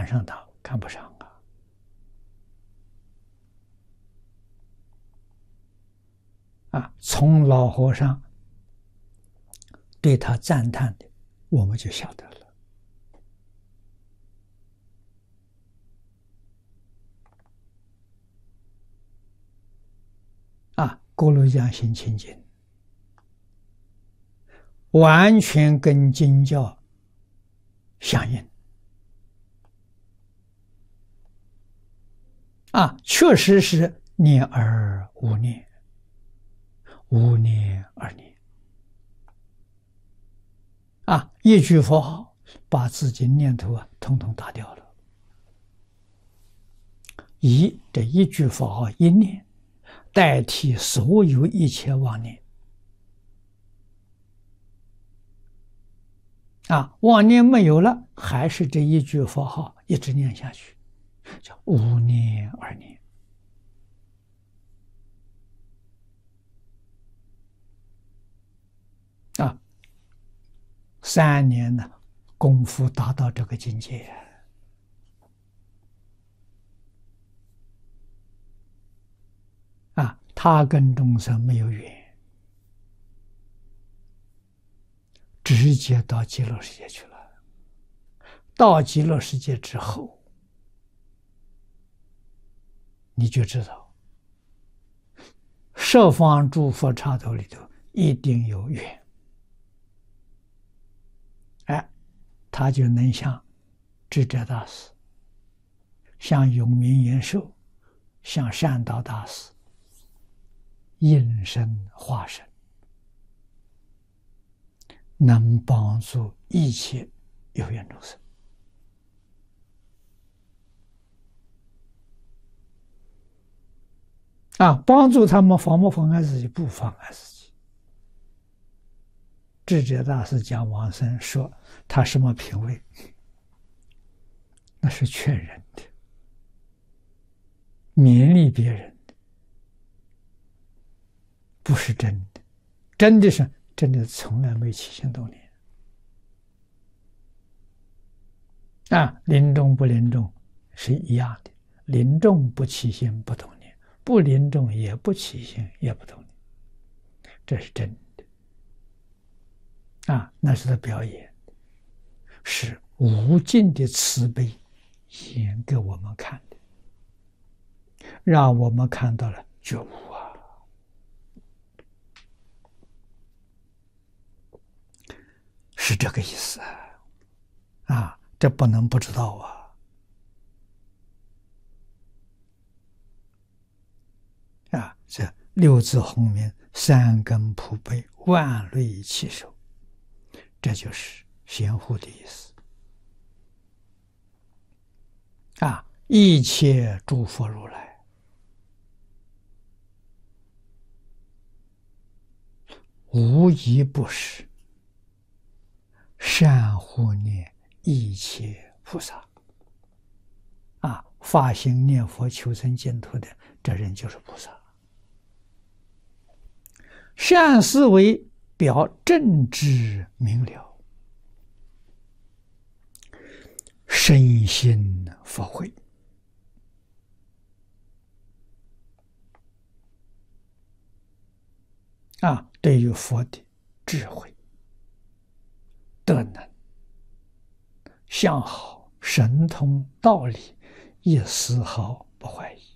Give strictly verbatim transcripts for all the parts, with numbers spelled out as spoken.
看上他，看不上啊！啊，从老和尚对他赞叹的，我们就晓得了。啊，锅炉匠心清净，完全跟经教相应。啊，确实是念而无念，无念而念。啊，一句佛号把自己念头啊统统打掉了。以这一句佛号一念，代替所有一切妄念。啊，妄念没有了，还是这一句佛号一直念下去，叫无念而念。啊，三年呢，功夫达到这个境界。啊，他跟众生没有缘，直接到极乐世界去了。到极乐世界之后，你就知道，十方诸佛刹土里头一定有缘。哎，他就能像智者大师、像永明延寿、像善导大师应身化身，能帮助一切有缘众生。啊，帮助他们妨不妨碍自己？不妨碍自己。智者大师讲往生说他什么品位？那是劝人的，勉励别人的，不是真的。真的是真的，从来没起心动念。啊，临终不临终是一样的，临终不起心不动念，不临终也不起心也不动念，这是真的。啊，那是他表演，是无尽的慈悲演给我们看的，让我们看到了觉悟啊！是这个意思啊！啊，这不能不知道啊！啊，这六字洪名，三根普被，万类齐收，这就是贤护的意思。啊，一切诸佛如来，无一不是善护念一切菩萨。啊，发心念佛求生净土的，这人就是菩萨。善思维表正知明了，身心佛慧。啊，对于佛的智慧、德能、相好、神通、道理，一丝毫不怀疑。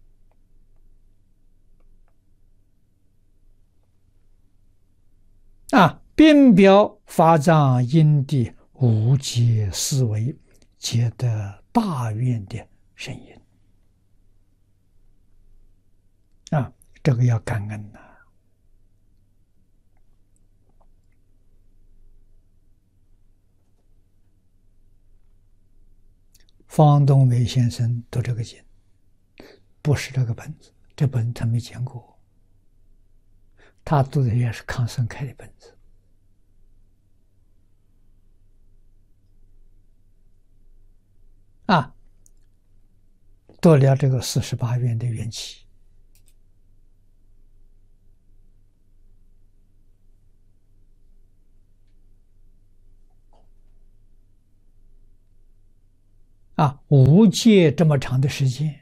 啊，并表法藏因地无界思维，皆得大愿的声音。啊，这个要感恩呐、啊！方东伟先生读这个经，不是这个本子，这本他没见过。他读的也是康生开的本子。啊，读了这个四十八愿的缘起。 啊，无界这么长的时间，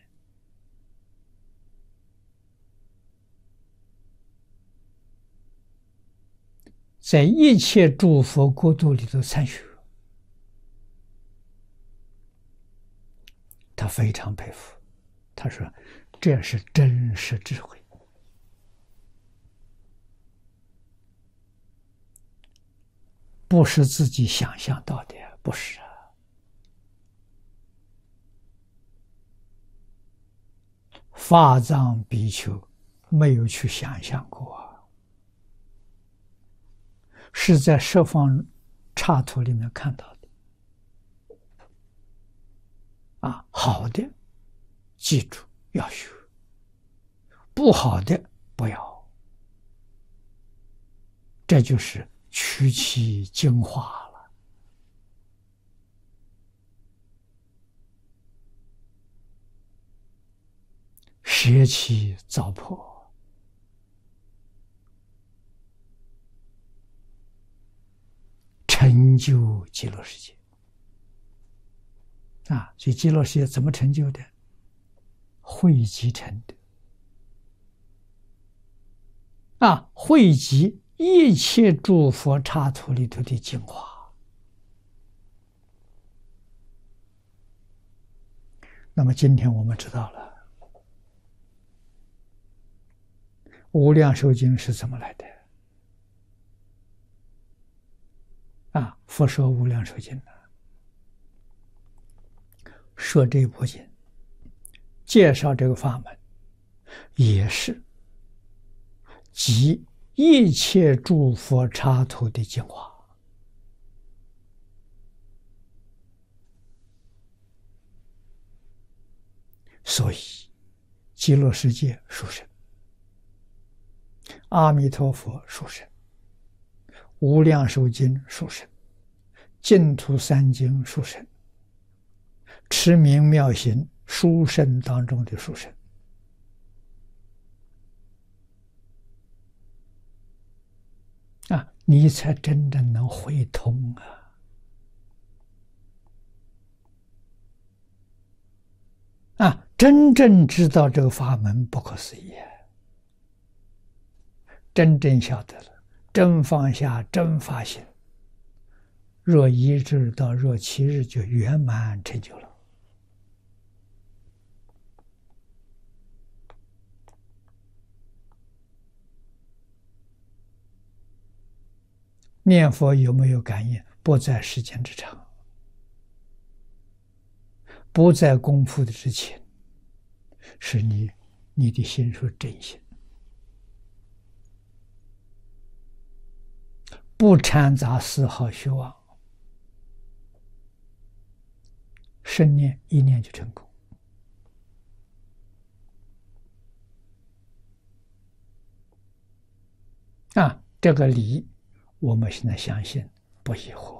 在一切诸佛国度里头参学，他非常佩服。他说：“这是真实智慧，不是自己想象到的，不是啊。法藏比丘没有去想象过，是在十方刹土里面看到的。啊，好的。”记住要学，不好的不要，这就是取其精华了。舍其糟粕，成就极乐世界。啊，所以极乐世界怎么成就的？汇集成的啊，汇集一切诸佛刹土里头的精华。那么今天我们知道了无量寿经是怎么来的啊？佛说无量寿经呢，说这部经介绍这个法门，也是集一切诸佛刹土的精华。所以极乐世界殊胜，阿弥陀佛殊胜，无量寿经殊胜，净土三经殊胜，持名妙行殊胜当中的殊胜。啊，你才真正能会通啊！啊，真正知道这个法门不可思议，真正晓得了，真放下，真发心，若一日到若七日就圆满成就了。念佛有没有感应？不在时间之长，不在功夫的之前，是你你的心是真心，不掺杂丝毫虚妄，生念一念就成功。啊，这个理我们现在相信不疑惑。